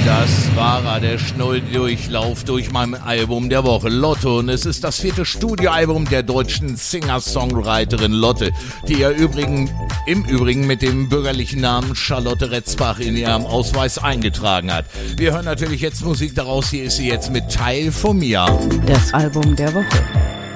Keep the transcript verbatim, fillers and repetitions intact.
Das war er, der Schnulldurchlauf durch mein Album der Woche, Lotte. Und es ist das vierte Studioalbum der deutschen Singer-Songwriterin Lotte, die ihr übrigen, im Übrigen mit dem bürgerlichen Namen Charlotte Retzbach in ihrem Ausweis eingetragen hat. Wir hören natürlich jetzt Musik daraus. Hier ist sie jetzt mit Teil von mir. Das Album der Woche.